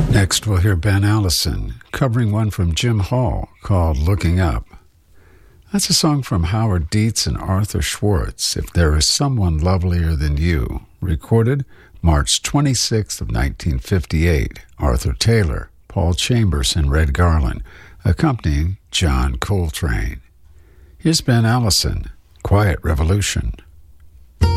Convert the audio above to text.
Next, we'll hear Ben Allison covering one from Jim Hall called Looking Up. That's a song from Howard Dietz and Arthur Schwartz, If There Is Someone Lovelier Than You, recorded March 26th of 1958. Arthur Taylor, Paul Chambers, and Red Garland, accompanying John Coltrane. Here's Ben Allison, Quiet Revolution.